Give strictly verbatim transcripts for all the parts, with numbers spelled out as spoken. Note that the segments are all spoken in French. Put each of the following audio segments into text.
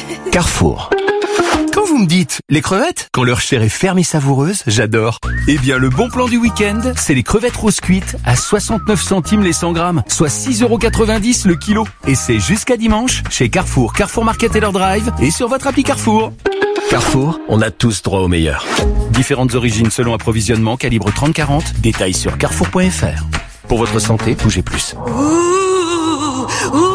Carrefour. Quand vous me dites les crevettes, quand leur chair est ferme et savoureuse, j'adore. Eh bien, le bon plan du week-end, c'est les crevettes roses cuites à soixante-neuf centimes les cent grammes, soit six euros quatre-vingt-dix le kilo. Et c'est jusqu'à dimanche chez Carrefour, Carrefour Market et leur drive et sur votre appli Carrefour. Carrefour, on a tous droit au meilleur. Différentes origines selon approvisionnement, calibre trente quarante, détails sur carrefour point f r. Pour votre santé, bougez plus. Ouh, ouh.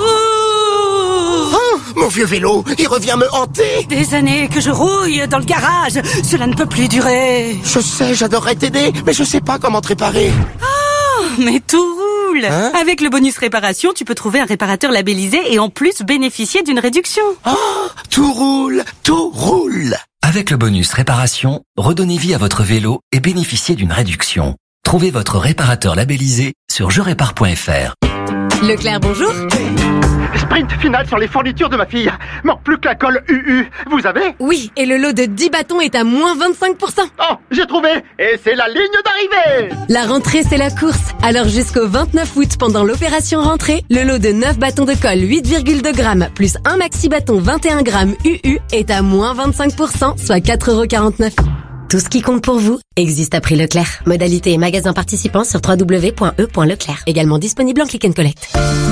Mon vieux vélo, il revient me hanter. Des années que je rouille dans le garage, cela ne peut plus durer. Je sais, j'adorerais t'aider, mais je sais pas comment te réparer. Oh, mais tout roule. Hein? Avec le bonus réparation, tu peux trouver un réparateur labellisé et en plus bénéficier d'une réduction. Oh, tout roule, tout roule. Avec le bonus réparation, redonnez vie à votre vélo et bénéficiez d'une réduction. Trouvez votre réparateur labellisé sur je répare point f r. Leclerc, bonjour. Sprint final sur les fournitures de ma fille. Manque plus que la colle U U. Vous avez? Oui, et le lot de dix bâtons est à moins vingt-cinq pour cent. Oh, j'ai trouvé. Et c'est la ligne d'arrivée. La rentrée, c'est la course. Alors jusqu'au vingt-neuf août, pendant l'opération rentrée, le lot de neuf bâtons de colle huit virgule deux grammes plus un maxi bâton vingt et un grammes U U est à moins vingt-cinq pour cent, soit quatre euros quarante-neuf. Tout ce qui compte pour vous existe à prix Leclerc. Modalité et magasin participants sur w w w point e point leclerc. Également disponible en click and collect.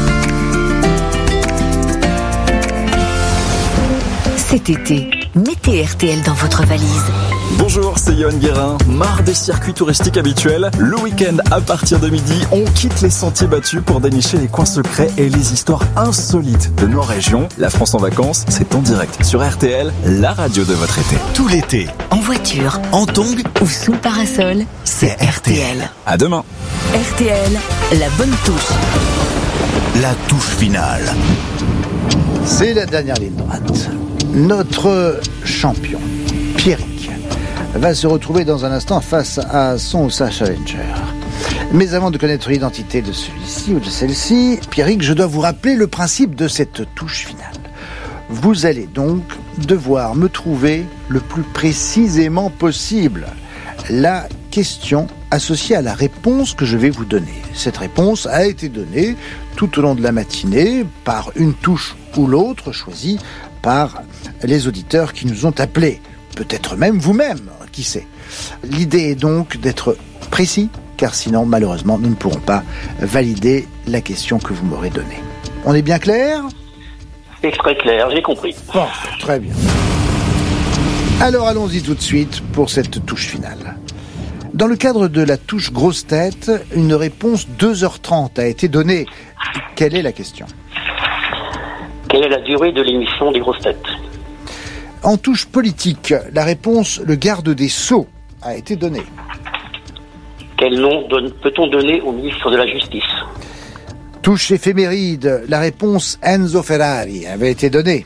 Cet été, mettez R T L dans votre valise. Bonjour, c'est Yoann Guérin. Marre des circuits touristiques habituels? Le week-end, à partir de midi, on quitte les sentiers battus pour dénicher les coins secrets et les histoires insolites de nos régions. La France en vacances, c'est en direct sur R T L, la radio de votre été. Tout l'été, en voiture, en tongs ou sous le parasol, c'est R T L. À demain. R T L, la bonne touche. La touche finale. C'est la dernière ligne droite. Notre champion, Pierrick, va se retrouver dans un instant face à son ou sa challenger. Mais avant de connaître l'identité de celui-ci ou de celle-ci, Pierrick, je dois vous rappeler le principe de cette touche finale. Vous allez donc devoir me trouver le plus précisément possible la question associée à la réponse que je vais vous donner. Cette réponse a été donnée tout au long de la matinée par une touche ou l'autre choisie par les auditeurs qui nous ont appelés. Peut-être même vous-même, qui sait. L'idée est donc d'être précis, car sinon, malheureusement, nous ne pourrons pas valider la question que vous m'aurez donnée. On est bien clair ? C'est très clair, j'ai compris. Bon, très bien. Alors allons-y tout de suite pour cette touche finale. Dans le cadre de la touche grosse tête, une réponse deux heures trente a été donnée. Quelle est la question ? Quelle est la durée de l'émission des grosses têtes ? En touche politique, la réponse le garde des Sceaux a été donnée. Quel nom donne, peut-on donner au ministre de la Justice ? Touche éphéméride, la réponse Enzo Ferrari avait été donnée.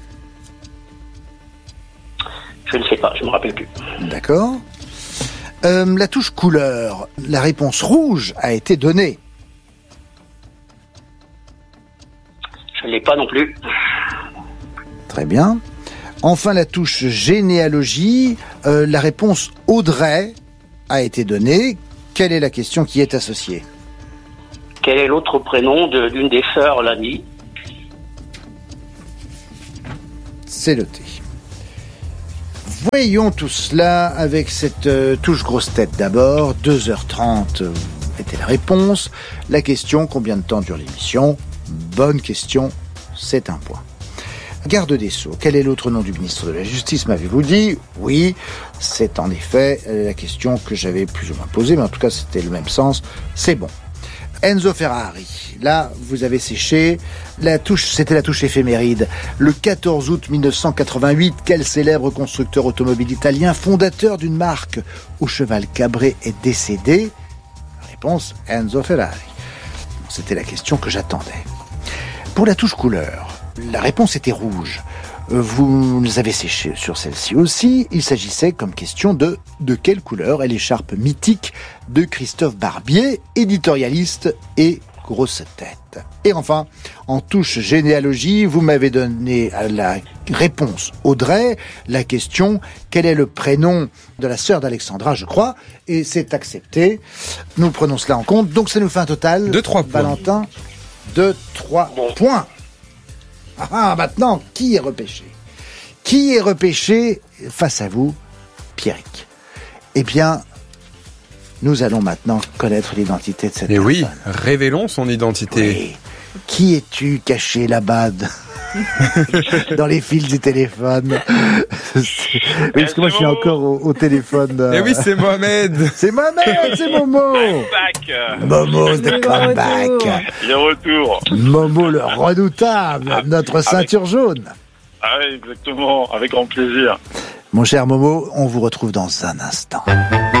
Je ne sais pas, je ne me rappelle plus. D'accord. Euh, la touche couleur, la réponse rouge a été donnée. Je ne l'ai pas non plus. Très bien. Enfin, la touche généalogie, euh, la réponse Audrey a été donnée. Quelle est la question qui est associée ? Quel est l'autre prénom de l'une des sœurs Lamy ? C'est noté. Voyons tout cela avec cette euh, touche grosse tête d'abord. deux heures trente était la réponse. La question, combien de temps dure l'émission ? Bonne question, c'est un point. Garde des Sceaux, quel est l'autre nom du ministre de la Justice, m'avez-vous dit ? Oui, c'est en effet la question que j'avais plus ou moins posée, mais en tout cas c'était le même sens, c'est bon. Enzo Ferrari, là vous avez séché, la touche, c'était la touche éphéméride. Le quatorze août mille neuf cent quatre-vingt-huit, quel célèbre constructeur automobile italien, fondateur d'une marque au cheval cabré, est décédé ? Réponse, Enzo Ferrari. C'était la question que j'attendais. Pour la touche couleur, la réponse était rouge. Vous nous avez séché sur celle-ci aussi. Il s'agissait comme question de de quelle couleur est l'écharpe mythique de Christophe Barbier, éditorialiste et grosse tête. Et enfin, en touche généalogie, vous m'avez donné la réponse Audrey, la question quel est le prénom de la sœur d'Alexandra, je crois, et c'est accepté. Nous prenons cela en compte. Donc ça nous fait un total de trois points. Valentin, de trois points. Ah, maintenant, qui est repêché ? Qui est repêché face à vous, Pierrick? Eh bien, nous allons maintenant connaître l'identité de cette Et personne. oui, révélons son identité. Oui. Qui es-tu caché là-bas de- dans les fils du téléphone? Oui, parce que moi je suis encore au, au téléphone. Eh oui, c'est Mohamed. C'est Mohamed, c'est Momo. Momo de comeback. Il est retour. Momo le redoutable, notre ceinture jaune. Ah oui, exactement, avec grand plaisir. Mon cher Momo, on vous retrouve dans un instant.